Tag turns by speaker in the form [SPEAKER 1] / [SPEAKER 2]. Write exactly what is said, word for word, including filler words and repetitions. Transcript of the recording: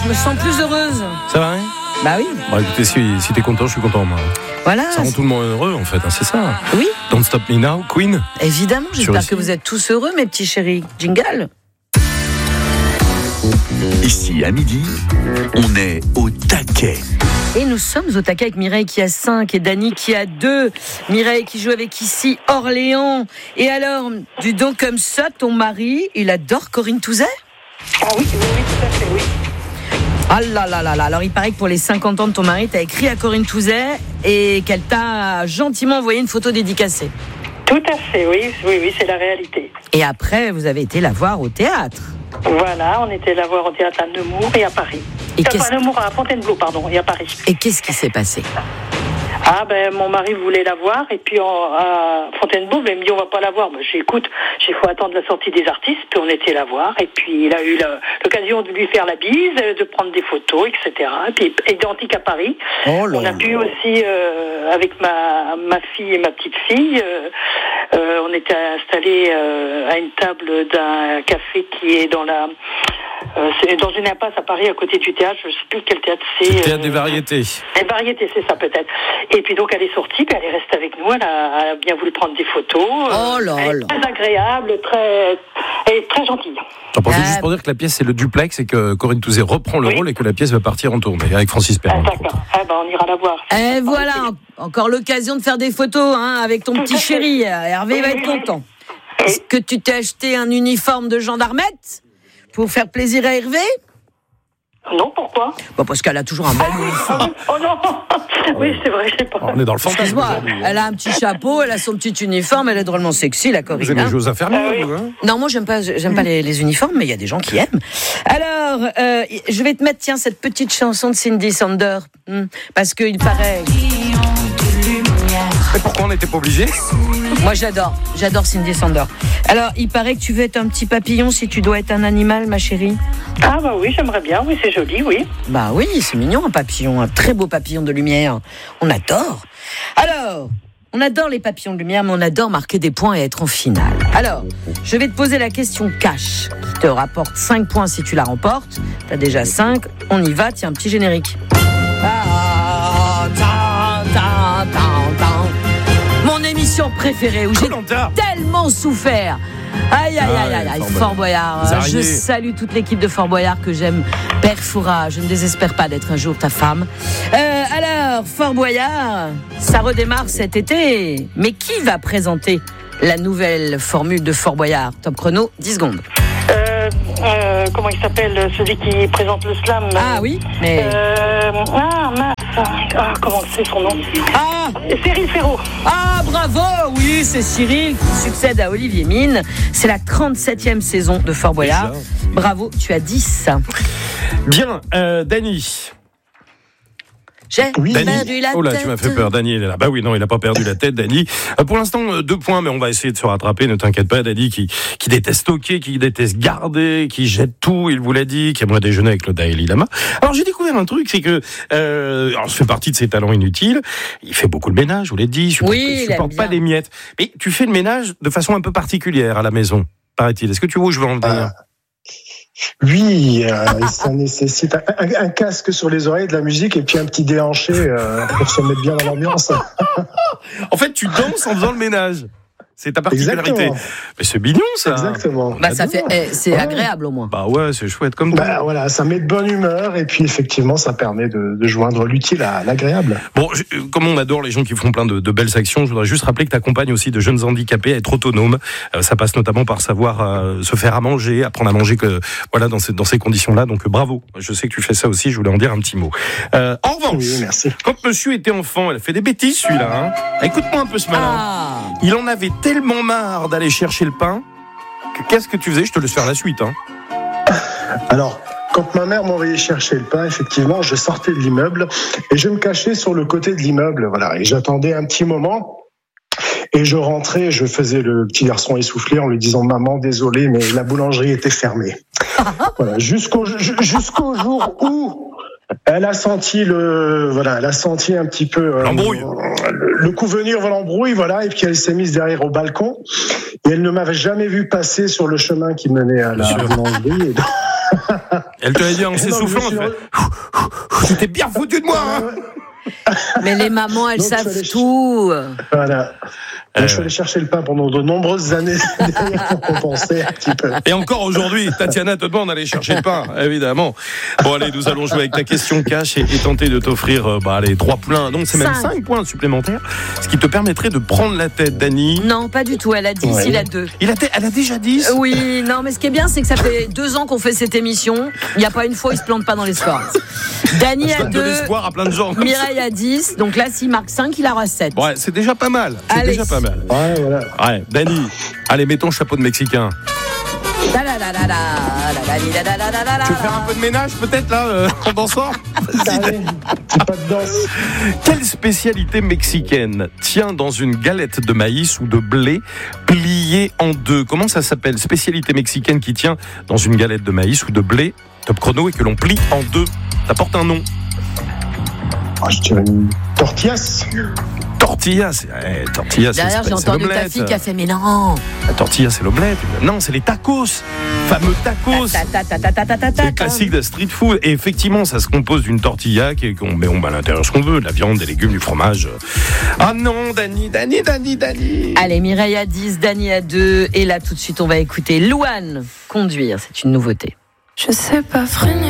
[SPEAKER 1] je me sens plus heureuse.
[SPEAKER 2] Ça va, hein?
[SPEAKER 1] Bah oui.
[SPEAKER 2] Bon, écoutez, si, si t'es content, je suis content, moi.
[SPEAKER 1] Voilà.
[SPEAKER 2] Ça rend tout le monde heureux, en fait, hein, c'est ça.
[SPEAKER 1] Oui.
[SPEAKER 2] Don't Stop Me Now, Queen.
[SPEAKER 1] Évidemment, j'espère que vous êtes tous heureux, mes petits chéris. Jingle.
[SPEAKER 3] Ici, à midi, on est au taquet.
[SPEAKER 1] Et nous sommes au taquet avec Mireille qui a cinq et Dany qui a deux. Mireille qui joue avec ici Orléans. Et alors, du donc comme ça, ton mari, il adore Corinne Touzet?
[SPEAKER 4] Ah oui, oui, oui, tout à fait, oui.
[SPEAKER 1] Ah là là là là. Alors il paraît que pour les cinquante ans de ton mari, t'as écrit à Corinne Touzet et qu'elle t'a gentiment envoyé une photo dédicacée.
[SPEAKER 4] Tout à fait, oui, oui, oui, c'est la réalité.
[SPEAKER 1] Et après, vous avez été la voir au théâtre.
[SPEAKER 4] Voilà, on était la voir au théâtre à Nemours et à Paris.
[SPEAKER 1] Et
[SPEAKER 4] Enfin,
[SPEAKER 1] qu'est-ce...
[SPEAKER 4] à Nemours, à Fontainebleau, pardon, et à Paris.
[SPEAKER 1] Et qu'est-ce qui s'est passé?
[SPEAKER 4] Ah ben mon mari voulait la voir et puis en, à Fontainebleau il m'a dit on va pas la voir. Ben, j'ai écoute, il faut attendre la sortie des artistes, puis on était la voir et puis il a eu la, l'occasion de lui faire la bise, de prendre des photos, et cetera. Et puis identique à Paris.
[SPEAKER 1] Oh là
[SPEAKER 4] on a
[SPEAKER 1] là.
[SPEAKER 4] pu aussi euh, avec ma ma fille et ma petite fille, euh, euh, on était installés euh, à une table d'un café qui est dans la euh, c'est dans une impasse à Paris à côté du théâtre. Je sais plus quel théâtre c'est.
[SPEAKER 2] Le théâtre
[SPEAKER 4] euh,
[SPEAKER 2] des variétés.
[SPEAKER 4] Les variétés, c'est ça peut-être. Et puis donc elle est sortie, puis elle est restée avec nous, elle a, elle a bien voulu prendre des photos.
[SPEAKER 1] Oh là
[SPEAKER 4] elle est
[SPEAKER 1] là.
[SPEAKER 4] très agréable, très, elle est très gentille.
[SPEAKER 2] J'en profite
[SPEAKER 1] Ah.
[SPEAKER 2] juste pour dire que la pièce c'est le duplex et que Corinne Touzet reprend le
[SPEAKER 4] Oui.
[SPEAKER 2] rôle et que la pièce va partir en tournée avec Francis
[SPEAKER 4] Ah,
[SPEAKER 2] Perrin.
[SPEAKER 4] d'accord. Ah ben on ira la voir.
[SPEAKER 1] Et voilà, en- encore l'occasion de faire des photos hein, avec ton
[SPEAKER 4] Tout
[SPEAKER 1] petit
[SPEAKER 4] à fait.
[SPEAKER 1] chéri. Hervé
[SPEAKER 4] Oui,
[SPEAKER 1] va
[SPEAKER 4] oui,
[SPEAKER 1] être
[SPEAKER 4] oui.
[SPEAKER 1] content.
[SPEAKER 4] Oui.
[SPEAKER 1] Est-ce que tu t'es acheté un uniforme de gendarmette pour faire plaisir à Hervé?
[SPEAKER 4] Non, pourquoi?
[SPEAKER 1] Bon, parce qu'elle a toujours un bel uniforme.
[SPEAKER 4] Oh non. Oui, c'est vrai, je sais pas.
[SPEAKER 2] On est dans le fantasme
[SPEAKER 1] Excuse-moi,
[SPEAKER 2] aujourd'hui.
[SPEAKER 1] elle a un petit chapeau, elle a son petit uniforme, elle est drôlement sexy, la
[SPEAKER 2] Vous
[SPEAKER 1] Corinne.
[SPEAKER 2] aimez
[SPEAKER 1] hein.
[SPEAKER 2] jouer aux infirmières,
[SPEAKER 4] Ah oui.
[SPEAKER 2] vous, hein?
[SPEAKER 1] Non, moi j'aime pas, j'aime pas les, les uniformes, mais il y a des gens qui aiment. Alors, euh, je vais te mettre tiens cette petite chanson de Cindy Sander, hmm, parce qu'il paraît.
[SPEAKER 2] Et pourquoi on n'était pas obligé?
[SPEAKER 1] Moi j'adore, j'adore Cindy Sander. Alors, il paraît que tu veux être un petit papillon si tu dois être un animal, ma chérie.
[SPEAKER 4] Ah bah oui, j'aimerais bien, oui, c'est joli, oui.
[SPEAKER 1] Bah oui, c'est mignon un papillon, un très beau papillon de lumière. On adore. Alors, on adore les papillons de lumière, mais on adore marquer des points et être en finale. Alors, je vais te poser la question cash, qui te rapporte cinq points si tu la remportes. T'as déjà cinq, on y va, tiens, un petit générique. Ah, ta, ta, ta, ta. Mon émission préférée où j'ai
[SPEAKER 2] Koh-Lanta.
[SPEAKER 1] tellement souffert. Aïe, aïe, aïe, aïe, aïe,
[SPEAKER 2] Fort
[SPEAKER 1] Fort Boyard.
[SPEAKER 2] Les araignées.
[SPEAKER 1] Je salue toute l'équipe de Fort Boyard que j'aime. Père Foura, je ne désespère pas d'être un jour ta femme. Euh, alors, Fort Boyard, ça redémarre cet été. Mais qui va présenter la nouvelle formule de Fort Boyard? Top chrono, dix secondes.
[SPEAKER 4] Euh, euh, comment il s'appelle, celui qui présente le slam?
[SPEAKER 1] Ah oui, mais...
[SPEAKER 4] Euh, ah mince. Ah, comment c'est son nom?
[SPEAKER 1] Ah,
[SPEAKER 4] Cyril Ferraud.
[SPEAKER 1] ah, bravo. Oui, c'est Cyril qui succède à Olivier Mine. C'est la trente-septième saison de Fort Boyard.
[SPEAKER 2] Déjà.
[SPEAKER 1] Bravo, tu as dix.
[SPEAKER 2] Bien, euh, Dany.
[SPEAKER 1] J'ai
[SPEAKER 5] Oui.
[SPEAKER 1] perdu la
[SPEAKER 2] Oh là,
[SPEAKER 1] tête.
[SPEAKER 2] tu m'as fait peur, Dany, il est là. Bah oui, non, il n'a pas perdu la tête, Dany. Euh, pour l'instant, euh, deux points, mais on va essayer de se rattraper, ne t'inquiète pas, Dany, qui, qui déteste stocker, qui déteste garder, qui jette tout, il vous l'a dit, qui aimerait déjeuner avec le Dalai Lama. Alors, j'ai découvert un truc, c'est que, euh, alors, ça fait partie de ses talents inutiles. Il fait beaucoup le ménage, je vous l'ai dit, il supporte,
[SPEAKER 1] Oui,
[SPEAKER 2] il
[SPEAKER 1] il aime
[SPEAKER 2] supporte pas
[SPEAKER 1] bien.
[SPEAKER 2] des miettes. Mais tu fais le ménage de façon un peu particulière à la maison, paraît-il. Est-ce que tu vois où je veux en venir?
[SPEAKER 5] Oui, euh, ça nécessite un, un- un casque sur les oreilles, de la musique et puis un petit déhanché euh, pour se mettre bien dans l'ambiance.
[SPEAKER 2] En fait, tu danses en faisant le ménage. C'est ta particularité.
[SPEAKER 5] Exactement.
[SPEAKER 2] Mais c'est mignon, ça.
[SPEAKER 5] Exactement.
[SPEAKER 1] Bah, ça fait, eh, c'est
[SPEAKER 5] Ouais.
[SPEAKER 1] agréable au moins.
[SPEAKER 2] Bah ouais, c'est chouette comme tout.
[SPEAKER 5] Bah, voilà, ça met de bonne humeur et puis effectivement, ça permet de, de joindre l'utile à l'agréable.
[SPEAKER 2] Bon, je- euh, comme on adore les gens qui font plein de, de belles actions, je voudrais juste rappeler que tu accompagnes aussi de jeunes handicapés à être autonomes. Euh, ça passe notamment par savoir euh, se faire à manger, apprendre à manger que voilà dans ces, dans ces conditions-là. Donc euh, bravo. Je sais que tu fais ça aussi. Je voulais en dire un petit mot. Euh, en revanche,
[SPEAKER 5] Oui, merci.
[SPEAKER 2] quand Monsieur était enfant, elle a fait des bêtises, celui-là. Hein. Écoute-moi un peu ce malin.
[SPEAKER 1] Ah,
[SPEAKER 2] Il en avait tellement marre d'aller chercher le pain que qu'est-ce que tu faisais? Je te laisse faire la suite. Hein.
[SPEAKER 5] Alors, quand ma mère m'envoyait chercher le pain, effectivement, je sortais de l'immeuble et je me cachais sur le côté de l'immeuble, voilà, et j'attendais un petit moment. Et je rentrais, je faisais le petit garçon essoufflé en lui disant « Maman, désolé, mais la boulangerie était fermée. » Voilà, jusqu'au jusqu'au jour où elle a senti le, voilà, elle a senti un petit peu euh,
[SPEAKER 2] L'embrouille.
[SPEAKER 5] le, le coup venir, voilà, l'embrouille, voilà, et puis elle s'est mise derrière au balcon et elle ne m'avait jamais vu passer sur le chemin qui menait à la
[SPEAKER 2] Bien sûr.
[SPEAKER 5] boulangerie. Et
[SPEAKER 2] Elle te l'a dit en
[SPEAKER 5] Non,
[SPEAKER 2] s'essoufflant,
[SPEAKER 5] je me
[SPEAKER 2] elle
[SPEAKER 5] suis-
[SPEAKER 2] fait, tu t'es bien foutu de moi, hein.
[SPEAKER 1] Mais les mamans, elles
[SPEAKER 5] Donc, je
[SPEAKER 1] savent
[SPEAKER 5] suis allé-
[SPEAKER 1] tout.
[SPEAKER 5] Voilà. Donc,
[SPEAKER 2] Euh,
[SPEAKER 5] je suis allé chercher le pain pendant de nombreuses années derrière pour compenser un petit peu.
[SPEAKER 2] Et encore aujourd'hui, Tatiana te demande d'aller chercher le pain, évidemment. Bon, allez, nous allons jouer avec ta question cash et, et tenter de t'offrir euh, bah, les trois points. Donc, c'est même
[SPEAKER 1] Cinq.
[SPEAKER 2] cinq points supplémentaires, ce qui te permettrait de prendre la tête, Dani.
[SPEAKER 1] Non, pas du tout. Elle a dix,
[SPEAKER 5] Ouais.
[SPEAKER 1] il a deux.
[SPEAKER 2] Il a t- elle a déjà dix.
[SPEAKER 1] Oui, non, mais ce qui est bien, c'est que ça fait deux ans qu'on fait cette émission. Il n'y a pas une fois, il se plante pas dans les scores. Dany
[SPEAKER 2] Je
[SPEAKER 1] a
[SPEAKER 2] donne de
[SPEAKER 1] deux,
[SPEAKER 2] l'espoir à plein de gens. comme ça.
[SPEAKER 1] Mireille a dix. Donc là, s'il marque cinq, il aura sept.
[SPEAKER 2] Ouais, c'est déjà pas mal. C'est
[SPEAKER 1] Allez.
[SPEAKER 2] déjà pas mal.
[SPEAKER 5] Ouais, voilà.
[SPEAKER 2] Ouais, Dani, allez, mets ton chapeau de Mexicain.
[SPEAKER 1] La la la la la, la la li la la la la la la.
[SPEAKER 2] Tu veux faire un peu de ménage, peut-être, là, euh, en dansant?
[SPEAKER 5] Allez, petit pas de danse.
[SPEAKER 2] Quelle spécialité mexicaine tient dans une galette de maïs ou de blé pliée en deux? Comment ça s'appelle? Spécialité mexicaine qui tient dans une galette de maïs ou de blé, top chrono, et que l'on plie en deux. Ça porte un nom.
[SPEAKER 5] Ah, je dirais une tortillas.
[SPEAKER 2] Tortilla, c'est eh, tortilla, c'est
[SPEAKER 1] Derrière, j'ai
[SPEAKER 2] c'est
[SPEAKER 1] entendu ta
[SPEAKER 2] l'omelette.
[SPEAKER 1] fille qui a fait mais non.
[SPEAKER 2] La tortilla, c'est l'omelette. Non, c'est les tacos. Fameux tacos.
[SPEAKER 1] Ta, ta, ta, ta, ta, ta, ta, ta,
[SPEAKER 2] C'est le classique de street food. Et effectivement, ça se compose d'une tortilla qui est, qu'on met on met à l'intérieur ce qu'on veut, de la viande, des légumes, du fromage. Ah non, Dani, Dani, Dani, Dani.
[SPEAKER 1] Allez, Mireille a dix, Dany a deux. Et là, tout de suite, on va écouter Louane conduire. C'est une nouveauté.
[SPEAKER 6] Je sais pas freiner.